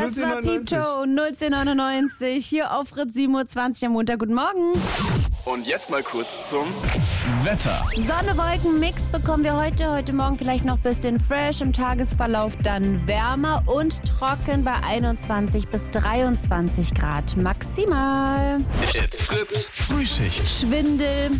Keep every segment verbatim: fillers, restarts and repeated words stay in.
Das war Peep Show null zehn neunundneunzig hier auf Fritz siebenundzwanzig am Montag. Guten Morgen. Und jetzt mal kurz zum Wetter. Sonne, Wolken, Mix bekommen wir heute. Heute Morgen vielleicht noch ein bisschen fresh. Im Tagesverlauf dann wärmer und trocken bei einundzwanzig bis dreiundzwanzig Grad maximal. It's Fritz Frühschicht. Schwindel,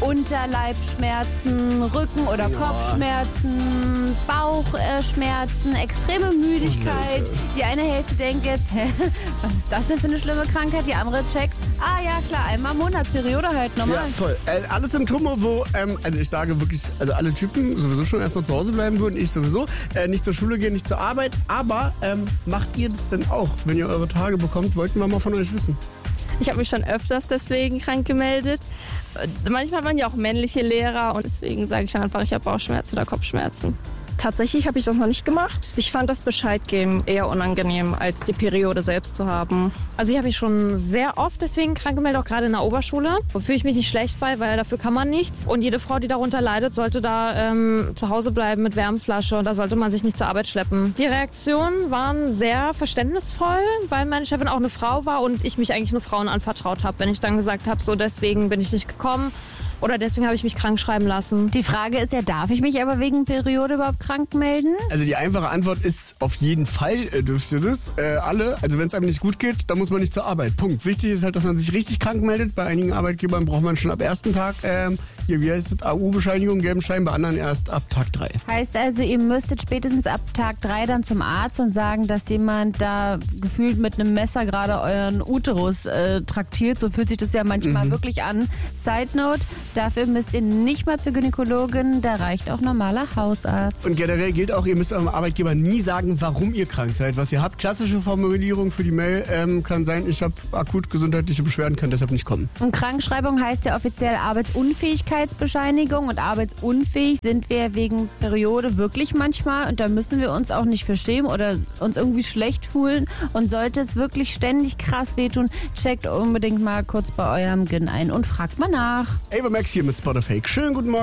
Unterleibschmerzen, Rücken- oder Kopfschmerzen, Bauchschmerzen, extreme Müdigkeit. Die eine Hälfte denkt jetzt, hä, was ist das denn für eine schlimme Krankheit? Die andere checkt, ah ja klar, einmal im Monat, Periode halt normal. Ja, voll. Äh, alle Symptome, wo, ähm, also ich sage wirklich, also alle Typen sowieso schon erstmal zu Hause bleiben würden, ich sowieso, äh, nicht zur Schule gehen, nicht zur Arbeit, aber ähm, macht ihr das denn auch, wenn ihr eure Tage bekommt, wollten wir mal von euch wissen. Ich habe mich schon öfters deswegen krank gemeldet. Manchmal hat man ja auch männliche Lehrer und deswegen sage ich dann einfach, ich habe Bauchschmerzen oder Kopfschmerzen. Tatsächlich habe ich das noch nicht gemacht. Ich fand das Bescheid geben eher unangenehm, als die Periode selbst zu haben. Also ich habe mich schon sehr oft deswegen krank gemeldet, auch gerade in der Oberschule. Da fühle ich mich nicht schlecht bei, weil dafür kann man nichts. Und jede Frau, die darunter leidet, sollte da ähm, zu Hause bleiben mit Wärmflasche. Und da sollte man sich nicht zur Arbeit schleppen. Die Reaktionen waren sehr verständnisvoll, weil meine Chefin auch eine Frau war und ich mich eigentlich nur Frauen anvertraut habe. Wenn ich dann gesagt habe, so deswegen bin ich nicht gekommen. Oder deswegen habe ich mich krank schreiben lassen. Die Frage ist ja, darf ich mich aber wegen Periode überhaupt krank melden? Also die einfache Antwort ist, auf jeden Fall äh, dürft ihr das. Äh, alle, also wenn es einem nicht gut geht, dann muss man nicht zur Arbeit. Punkt. Wichtig ist halt, dass man sich richtig krank meldet. Bei einigen Arbeitgebern braucht man schon ab ersten Tag, ähm, hier, wie heißt es, A U-Bescheinigung, gelben Schein, bei anderen erst ab Tag drei. Heißt also, ihr müsstet spätestens ab Tag drei dann zum Arzt und sagen, dass jemand da gefühlt mit einem Messer gerade euren Uterus äh, traktiert. So fühlt sich das ja manchmal mhm. wirklich an. Side Note, dafür müsst ihr nicht mal zur Gynäkologin, da reicht auch normaler Hausarzt. Und generell gilt auch, ihr müsst eurem Arbeitgeber nie sagen, warum ihr krank seid, was ihr habt. Klassische Formulierung für die Mail ähm, kann sein, ich habe akut gesundheitliche Beschwerden, kann deshalb nicht kommen. Und Krankschreibung heißt ja offiziell Arbeitsunfähigkeitsbescheinigung und arbeitsunfähig sind wir wegen Periode wirklich manchmal und da müssen wir uns auch nicht für schämen oder uns irgendwie schlecht fühlen und sollte es wirklich ständig krass wehtun, checkt unbedingt mal kurz bei eurem Gyn ein und fragt mal nach. Ava Max hier mit Spot or Fake. Schönen guten Morgen.